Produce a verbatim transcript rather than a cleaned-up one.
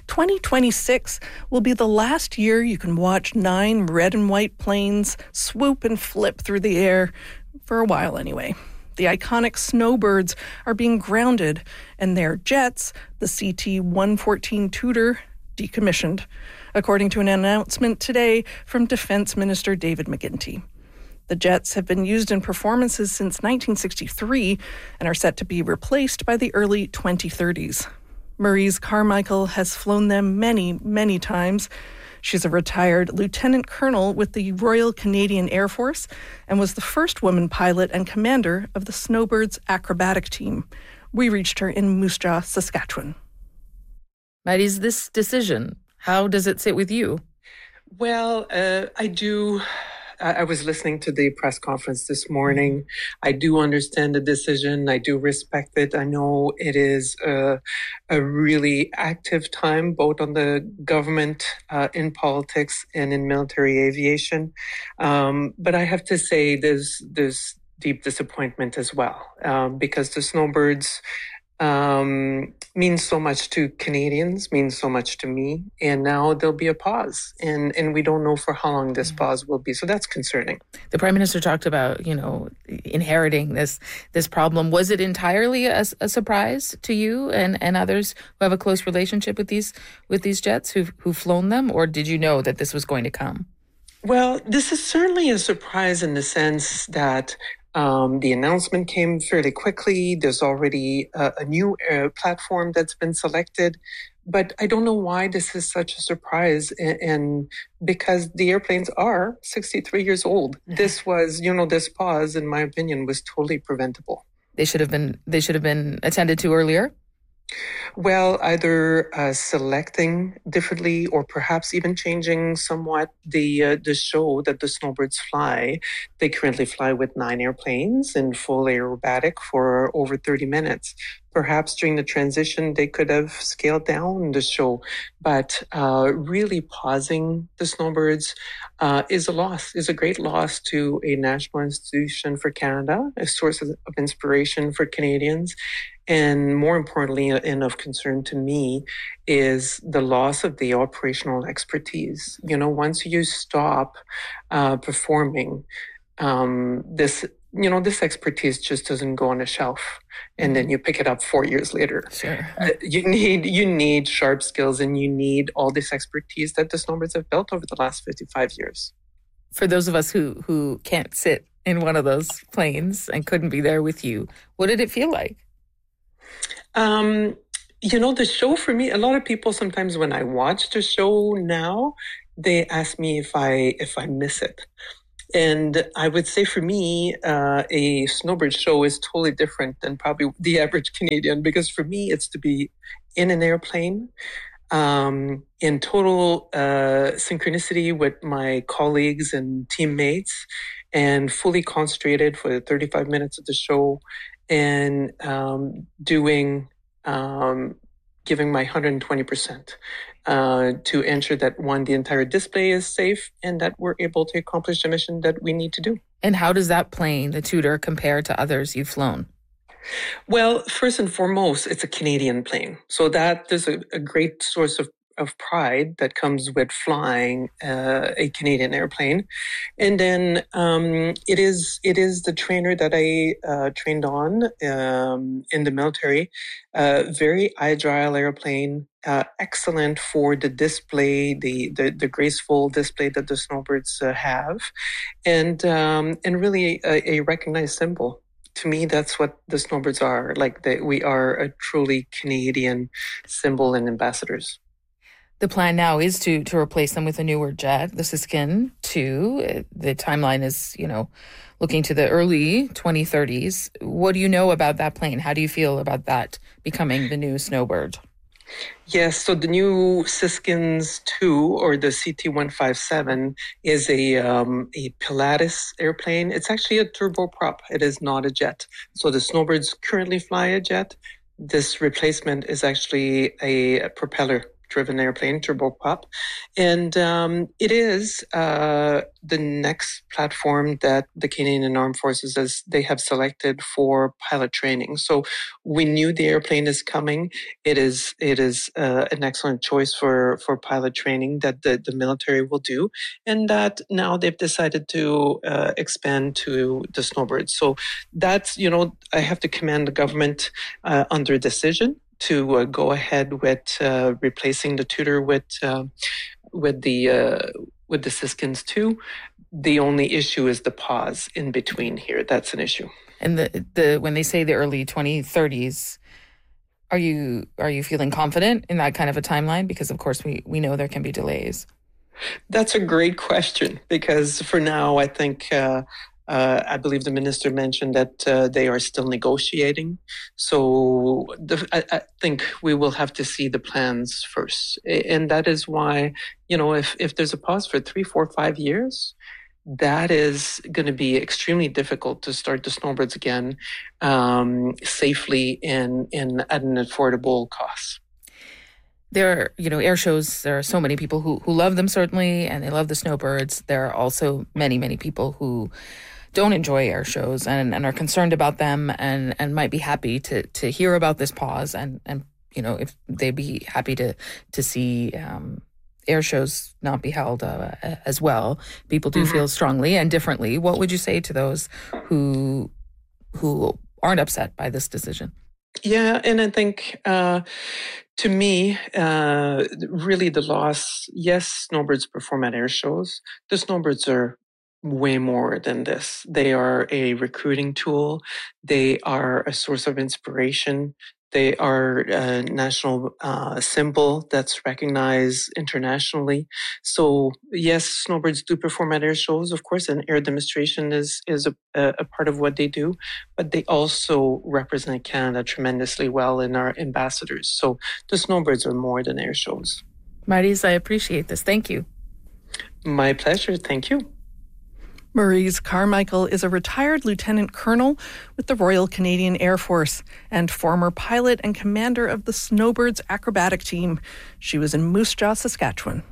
twenty twenty-six will be the last year you can watch nine red and white planes swoop and flip through the air, for a while anyway. The iconic snowbirds are being grounded, and their jets, the C T one fourteen Tudor, decommissioned, according to an announcement today from Defense Minister David McGuinty. The jets have been used in performances since nineteen sixty-three and are set to be replaced by the early twenty thirties. Maryse Carmichael has flown them many, many times. She's a retired lieutenant colonel with the Royal Canadian Air Force and was the first woman pilot and commander of the Snowbirds acrobatic team. We reached her in Moose Jaw, Saskatchewan. Maryse, this decision, how does it sit with you? Well, uh, I do... I was listening to the press conference this morning. I do understand the decision. I do respect it. I know it is a, a really active time, both on the government, uh, in politics, and in military aviation. Um, but I have to say there's, there's deep disappointment as well, um, because the Snowbirds um, means so much to Canadians, means so much to me. And now there'll be a pause, and, and we don't know for how long this pause will be. So that's concerning. The Prime Minister talked about, you know, inheriting this this problem. Was it entirely a, a surprise to you and, and others who have a close relationship with these with these jets who've, who've flown them? Or did you know that this was going to come? Well, this is certainly a surprise in the sense that Um, the announcement came fairly quickly. There's already a, a new uh, platform that's been selected. But I don't know why this is such a surprise. And, and because the airplanes are sixty-three years old. This was, you know, this pause, in my opinion, was totally preventable. They should have been, they should have been attended to earlier? Well, either uh, selecting differently or perhaps even changing somewhat the uh, the show that the Snowbirds fly. They currently fly with nine airplanes in full aerobatic for over thirty minutes. Perhaps during the transition, they could have scaled down the show. But uh, really pausing the Snowbirds uh, is a loss, is a great loss to a national institution for Canada, a source of inspiration for Canadians. And more importantly, and of concern to me, is the loss of the operational expertise. You know, once you stop uh, performing, um, this, you know, this expertise just doesn't go on a shelf, and then you pick it up four years later. Sure. Uh, you need you need sharp skills, and you need all this expertise that the Snowbirds have built over the last fifty-five years. For those of us who who can't sit in one of those planes and couldn't be there with you, what did it feel like? Um, you know, the show for me, a lot of people sometimes when I watch the show now, they ask me if I if I miss it. And I would say for me, uh, a Snowbird show is totally different than probably the average Canadian, because for me, it's to be in an airplane, um, in total uh, synchronicity with my colleagues and teammates, and fully concentrated for the thirty-five minutes of the show, and um, doing, um, giving my one hundred twenty percent uh, to ensure that, one, the entire display is safe, and that we're able to accomplish the mission that we need to do. And how does that plane, the Tudor, compare to others you've flown? Well, first and foremost, it's a Canadian plane. So that there's a, a great source of of pride that comes with flying uh, a Canadian airplane. And then um, it is it is the trainer that I uh, trained on um, in the military. Uh, very agile airplane, uh, excellent for the display, the, the, the graceful display that the Snowbirds uh, have, and um, and really a, a recognized symbol. To me, that's what the Snowbirds are. Like they, we are a truly Canadian symbol and ambassadors. The plan now is to to replace them with a newer jet, the Siskin two. The timeline is, you know, looking to the early twenty thirties. What do you know about that plane? How do you feel about that becoming the new Snowbird? Yes, so the new Siskins two, or the C T one fifty-seven, is a um, a Pilatus airplane. It's actually a turboprop. It is not a jet. So the Snowbirds currently fly a jet. This replacement is actually a, a propeller driven airplane, turboprop. And um, it is uh, the next platform that the Canadian Armed Forces has, they have selected for pilot training. So we knew the airplane is coming. It is it is uh, an excellent choice for, for pilot training that the, the military will do. And that now they've decided to uh, expand to the snowbirds. So that's, you know, I have to commend the government uh, on their decision to uh, go ahead with uh, replacing the Tudor with uh, with the uh, with the Siskins too. The only issue is the pause in between here. That's an issue. And the the when they say the early twenty thirties, are you are you feeling confident in that kind of a timeline? Because of course we we know there can be delays. That's a great question, because for now I think. Uh, Uh, I believe the minister mentioned that uh, they are still negotiating. So the, I, I think we will have to see the plans first. And that is why, you know, if, if there's a pause for three, four, five years, that is going to be extremely difficult to start the snowbirds again um, safely and, and at an affordable cost. There are, you know, air shows, there are so many people who, who love them, certainly, and they love the snowbirds. There are also many, many people who don't enjoy air shows and, and are concerned about them and, and might be happy to to hear about this pause and, and you know, if they'd be happy to, to see um, air shows not be held uh, as well. People do mm-hmm. feel strongly and differently. What would you say to those who who aren't upset by this decision? Yeah, and I think uh, to me, uh, really the loss, yes, snowbirds perform at air shows. The snowbirds are way more than this. They are a recruiting tool. They are a source of inspiration. They are a national uh, symbol that's recognized internationally. So yes, snowbirds do perform at air shows, of course, and air demonstration is is a, a part of what they do. But they also represent Canada tremendously well in our ambassadors. So the snowbirds are more than air shows. Maryse, I appreciate this. Thank you. My pleasure. Thank you. Maryse Carmichael is a retired lieutenant colonel with the Royal Canadian Air Force and former pilot and commander of the Snowbirds acrobatic team. She was in Moose Jaw, Saskatchewan.